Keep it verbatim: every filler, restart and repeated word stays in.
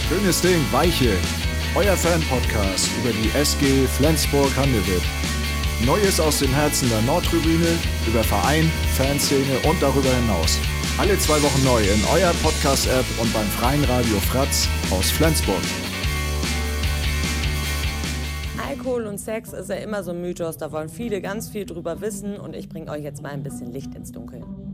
Schönes Ding, Weiche. Euer Fan-Podcast über die S G Flensburg-Handewitt. Neues aus dem Herzen der Nordtribüne, über Verein, Fanszene und darüber hinaus. Alle zwei Wochen neu in eurer Podcast-App und beim freien Radio Fratz aus Flensburg. Alkohol und Sex ist ja immer so ein Mythos, da wollen viele ganz viel drüber wissen und ich bringe euch jetzt mal ein bisschen Licht ins Dunkeln.